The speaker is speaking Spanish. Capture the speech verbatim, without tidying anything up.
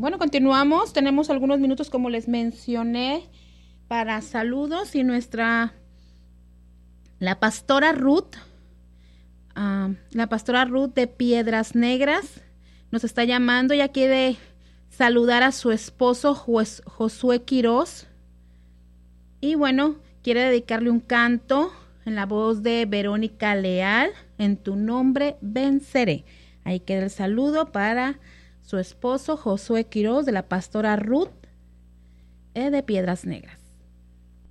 bueno, continuamos. Tenemos algunos minutos, como les mencioné, para saludos y nuestra, la pastora Ruth, uh, la pastora Ruth de Piedras Negras nos está llamando. Ella quiere saludar a su esposo Jos- Josué Quiroz y bueno, quiere dedicarle un canto en la voz de Verónica Leal, En tu nombre venceré. Ahí queda el saludo para su esposo Josué Quiroz de la pastora Ruth eh, de Piedras Negras.